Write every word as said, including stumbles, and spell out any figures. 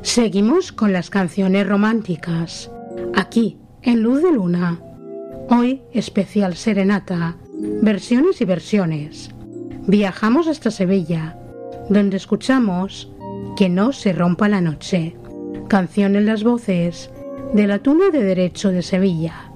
Seguimos con las canciones románticas, aquí en Luz de Luna. Hoy especial serenata, versiones y versiones. Viajamos hasta Sevilla, donde escuchamos Que no se rompa la noche, canción en las voces de la Tuna de Derecho de Sevilla.